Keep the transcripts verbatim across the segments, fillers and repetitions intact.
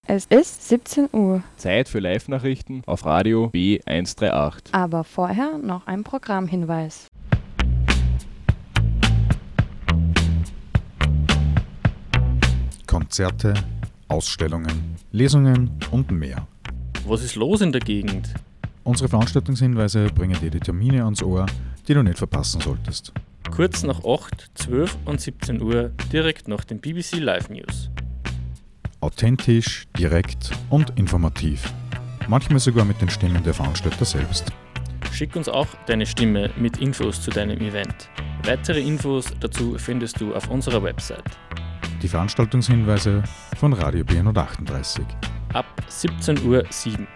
Es ist siebzehn Uhr. Zeit für Live-Nachrichten auf Radio B hundertachtunddreißig. Aber vorher noch ein Programmhinweis. Konzerte, Ausstellungen, Lesungen und mehr. Was ist los in der Gegend? Unsere Veranstaltungshinweise bringen dir die Termine ans Ohr, die du nicht verpassen solltest. Kurz nach acht, zwölf und siebzehn Uhr, direkt nach den B B C Live News. Authentisch, direkt und informativ. Manchmal sogar mit den Stimmen der Veranstalter selbst. Schick uns auch deine Stimme mit Infos zu deinem Event. Weitere Infos dazu findest du auf unserer Website. Die Veranstaltungshinweise von Radio B hundertachtunddreißig. Ab siebzehn Uhr sieben.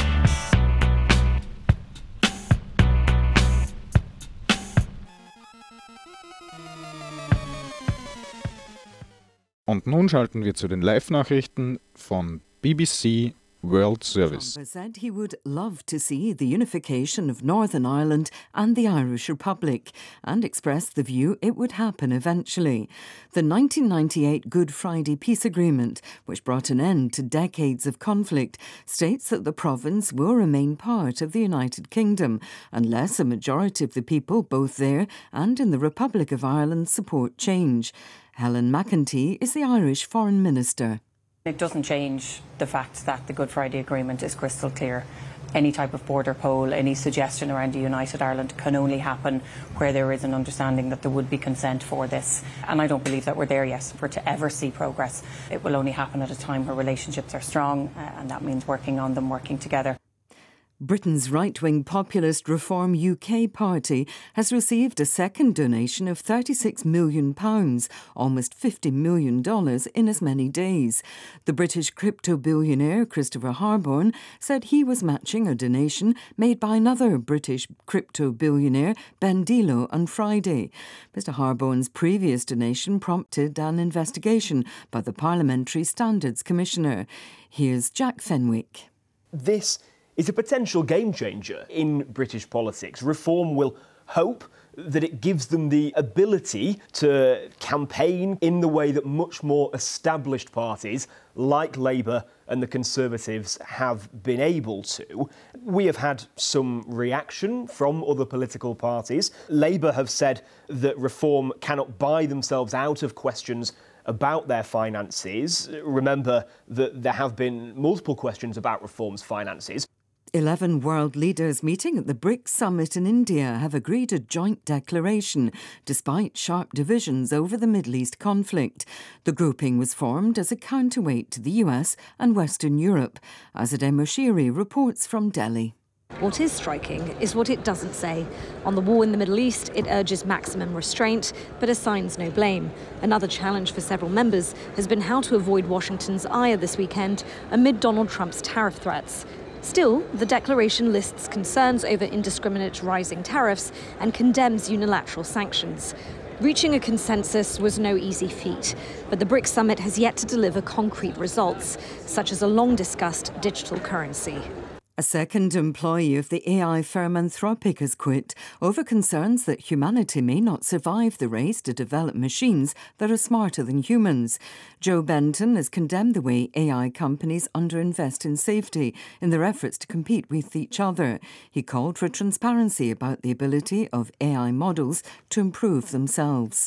Und nun schalten wir zu den Live-Nachrichten von B B C World Service. Trump said he would love to see the unification of Northern Ireland and the Irish Republic and expressed the view it would happen eventually. The nineteen ninety-eight Good Friday Peace Agreement, which brought an end to decades of conflict, states that the province will remain part of the United Kingdom unless a majority of the people both there and in the Republic of Ireland support change. Helen McEntee is the Irish Foreign Minister. It doesn't change the fact that the Good Friday Agreement is crystal clear. Any type of border poll, any suggestion around a united Ireland can only happen where there is an understanding that there would be consent for this. And I don't believe that we're there yet for to ever see progress. It will only happen at a time where relationships are strong, uh, and that means working on them, working together. Britain's right-wing populist Reform U K party has received a second donation of thirty-six million pounds, almost fifty million dollars in as many days. The British crypto billionaire Christopher Harborne said he was matching a donation made by another British crypto billionaire, Ben Dilo, on Friday. Mister Harborne's previous donation prompted an investigation by the Parliamentary Standards Commissioner. Here's Jack Fenwick. This is a potential game changer in British politics. Reform will hope that it gives them the ability to campaign in the way that much more established parties like Labour and the Conservatives have been able to. We have had some reaction from other political parties. Labour have said that Reform cannot buy themselves out of questions about their finances. Remember that there have been multiple questions about Reform's finances. Eleven world leaders meeting at the BRICS summit in India have agreed a joint declaration, despite sharp divisions over the Middle East conflict. The grouping was formed as a counterweight to the U S and Western Europe. Azadeh Moshiri reports from Delhi. What is striking is what it doesn't say. On the war in the Middle East, it urges maximum restraint, but assigns no blame. Another challenge for several members has been how to avoid Washington's ire this weekend amid Donald Trump's tariff threats. Still, the declaration lists concerns over indiscriminate rising tariffs and condemns unilateral sanctions. Reaching a consensus was no easy feat, but the BRICS summit has yet to deliver concrete results, such as a long-discussed digital currency. A second employee of the A I firm Anthropic has quit over concerns that humanity may not survive the race to develop machines that are smarter than humans. Joe Benton has condemned the way A I companies underinvest in safety in their efforts to compete with each other. He called for transparency about the ability of A I models to improve themselves.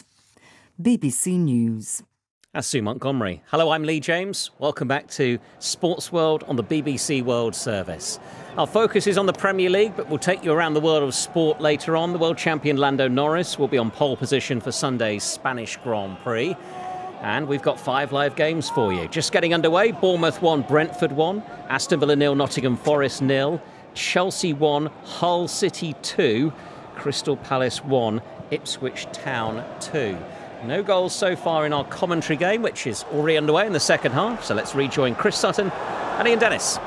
B B C News. That's Sue Montgomery. Hello, I'm Lee James. Welcome back to Sports World on the B B C World Service. Our focus is on the Premier League, but we'll take you around the world of sport later on. The world champion Lando Norris will be on pole position for Sunday's Spanish Grand Prix. And we've got five live games for you. Just getting underway. Bournemouth one, Brentford one. Aston Villa nil, Nottingham Forest nil. Chelsea one, Hull City two. Crystal Palace one, Ipswich Town two. No goals so far in our commentary game, which is already underway in the second half. So let's rejoin Chris Sutton and Ian Dennis.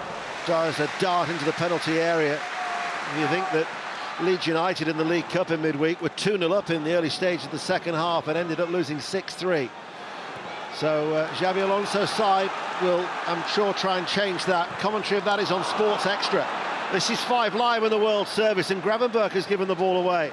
Dies a dart into the penalty area. You think that Leeds United in the League Cup in midweek were two nil up in the early stage of the second half and ended up losing six three. So uh, Xabi Alonso's side will, I'm sure, try and change that. Commentary of that is on Sports Extra. This is Five Live in the World Service, and Gravenberch has given the ball away.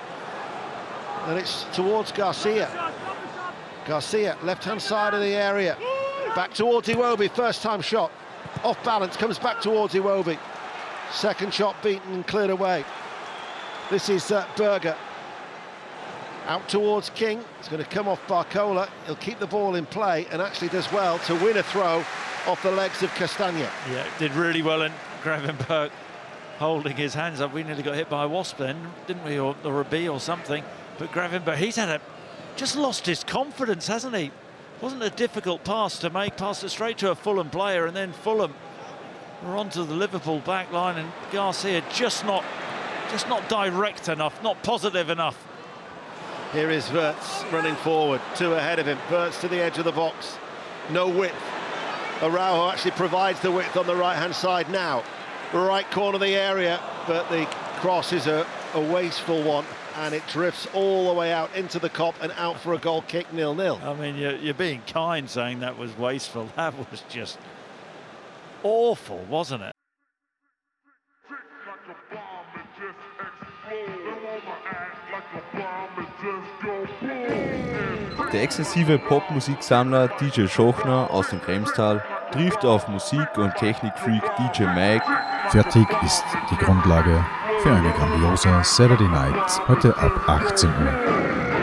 And it's towards Garcia. Garcia, left-hand side of the area. Back towards Iwobi, first time shot. Off balance, comes back towards Iwobi. Second shot beaten and cleared away. This is uh, Berger. Out towards King, it's going to come off Barcola. He'll keep the ball in play and actually does well to win a throw off the legs of Castagna. Yeah, did really well, and Gravenberch holding his hands up. We nearly got hit by a wasp then, didn't we, or, or a bee or something. But Gravenberch, he's had a, just lost his confidence, hasn't he? Wasn't a difficult pass to make, passed it straight to a Fulham player, and then Fulham were onto the Liverpool back line, and Garcia just not, just not direct enough, not positive enough. Here is Wirtz running forward, two ahead of him. Wirtz to the edge of the box, no width. Araujo actually provides the width on the right-hand side now. Right corner of the area, but the cross is a, a wasteful one, and it drifts all the way out into the Kop and out for a goal kick, nil nil. I mean, you're, you're being kind saying that was wasteful. That was just awful, wasn't it? Der exzessive Popmusiksammler D J Schochner aus dem Kremstal trifft auf Musik- und Technikfreak D J Mike. Fertig ist die Grundlage für eine grandiose Saturday Night heute ab achtzehn Uhr.